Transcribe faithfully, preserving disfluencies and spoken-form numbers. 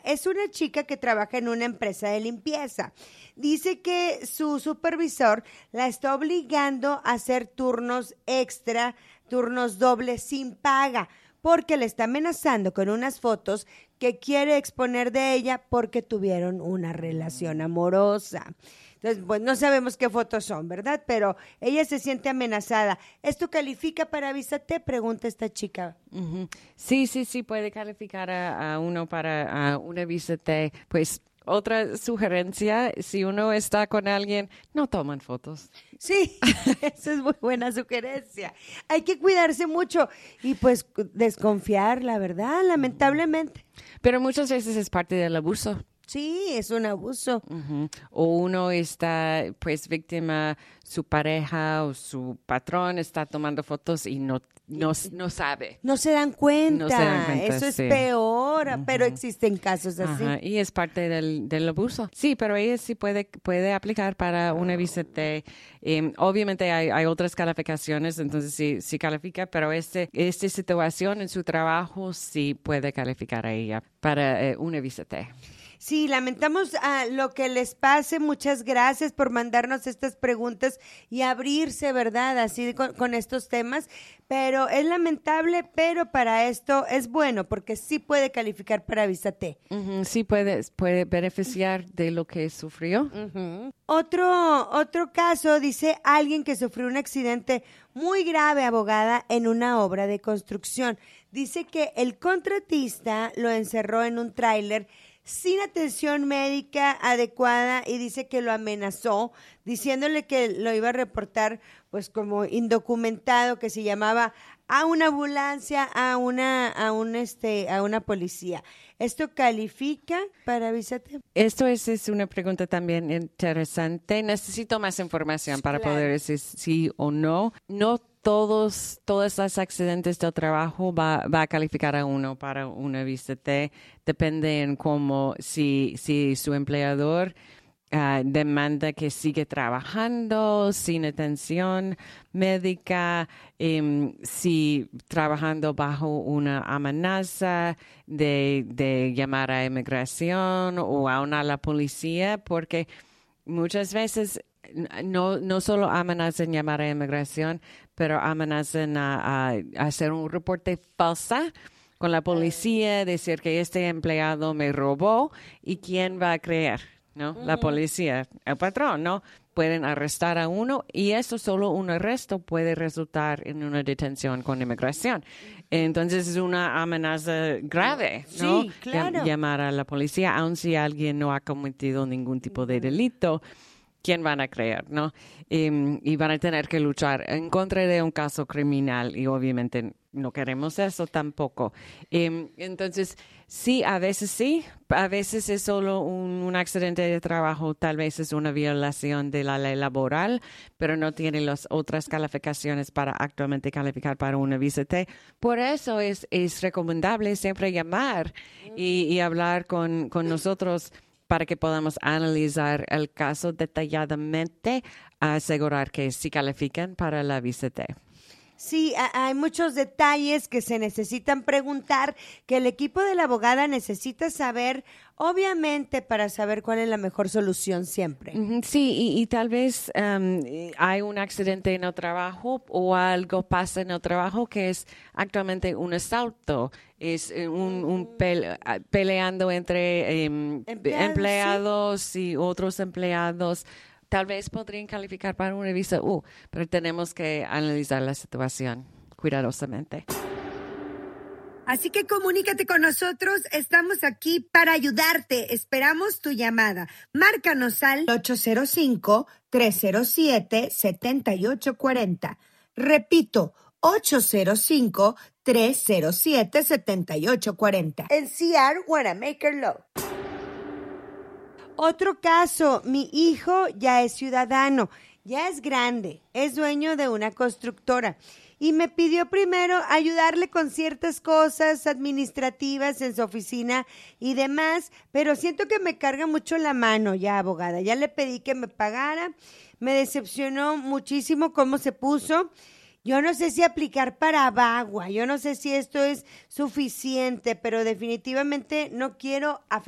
es una chica que trabaja en una empresa de limpieza. Dice que su supervisor la está obligando a hacer turnos extra, turnos dobles sin paga, porque le está amenazando con unas fotos que quiere exponer de ella porque tuvieron una relación amorosa. Entonces, pues no sabemos qué fotos son, ¿verdad? Pero ella se siente amenazada. ¿Esto califica para Avísate? Pregunta esta chica. Uh-huh. Sí, sí, sí, puede calificar a, a uno para a un Avísate. Pues otra sugerencia, si uno está con alguien, no toman fotos. Sí, esa es muy buena sugerencia. Hay que cuidarse mucho y pues desconfiar, la verdad, lamentablemente. Pero muchas veces es parte del abuso. Sí, es un abuso. Uh-huh. O uno está, pues, víctima, su pareja o su patrón está tomando fotos y no, no, no sabe. No se dan cuenta. No se dan cuenta, Eso es sí. peor, uh-huh. Pero existen casos así. Ajá, y es parte del, del abuso. Sí, pero ella sí puede, puede aplicar para una Avísate. Um, obviamente hay, hay otras calificaciones, entonces sí, sí califica, pero este, esta situación en su trabajo sí puede calificar a ella para eh, una Avísate. Sí, lamentamos uh, lo que les pase. Muchas gracias por mandarnos estas preguntas y abrirse, ¿verdad? Así con, con estos temas. Pero es lamentable, pero para esto es bueno porque sí puede calificar para Avísate. Uh-huh, sí puede, puede beneficiar de lo que sufrió. Uh-huh. Otro, otro caso, dice alguien que sufrió un accidente muy grave, abogada, en una obra de construcción. Dice que el contratista lo encerró en un tráiler sin atención médica adecuada y dice que lo amenazó, diciéndole que lo iba a reportar pues como indocumentado, que se llamaba a una ambulancia, a una, a un este, a una policía. ¿Esto califica para Avísate? Esto es, es una pregunta también interesante. Necesito más información sí, para claro. poder decir sí o no. No todos, todos los accidentes del trabajo va, va a calificar a uno para una Avísate. Depende en cómo, si, si su empleador uh, demanda que sigue trabajando sin atención médica, um, si trabajando bajo una amenaza de, de llamar a inmigración o a una a la policía, porque muchas veces no, no solo amenazan llamar a inmigración, pero amenazan a, a, a hacer un reporte falsa con la policía, decir que este empleado me robó y quién va a creer, ¿no? Mm. La policía, el patrón, ¿no? Pueden arrestar a uno y eso solo un arresto puede resultar en una detención con inmigración. Entonces es una amenaza grave, ¿no? Sí, claro. Llamar a la policía, aun si alguien no ha cometido ningún tipo de delito. ¿Quién van a creer, no? Um, y van a tener que luchar en contra de un caso criminal y obviamente no queremos eso tampoco. Um, entonces, sí, a veces sí, a veces es solo un, un accidente de trabajo, tal vez es una violación de la ley laboral, pero no tiene las otras calificaciones para actualmente calificar para una Avísate. Por eso es, es recomendable siempre llamar y, y hablar con, con nosotros para que podamos analizar el caso detalladamente, asegurar que sí califican para la Avísate. Sí, hay muchos detalles que se necesitan preguntar, que el equipo de la abogada necesita saber, obviamente, para saber cuál es la mejor solución siempre. Sí, y, y tal vez um, hay un accidente en el trabajo o algo pasa en el trabajo que es actualmente un asalto, es un, un pele, peleando entre um, empleados, empleados sí. y otros empleados. Tal vez podrían calificar para una visa U, pero tenemos que analizar la situación cuidadosamente. Así que comunícate con nosotros, estamos aquí para ayudarte. Esperamos tu llamada. Márcanos al ocho cero cinco, tres cero siete, siete ocho cuatro cero. Repito, ocho cero cinco, tres cero siete, siete ocho cuatro cero. En C R Wanamaker Law. Otro caso, mi hijo ya es ciudadano, ya es grande, es dueño de una constructora y me pidió primero ayudarle con ciertas cosas administrativas en su oficina y demás, pero siento que me carga mucho la mano ya, abogada. Ya le pedí que me pagara, me decepcionó muchísimo cómo se puso. Yo no sé si aplicar para VAWA, yo no sé si esto es suficiente, pero definitivamente no quiero afectar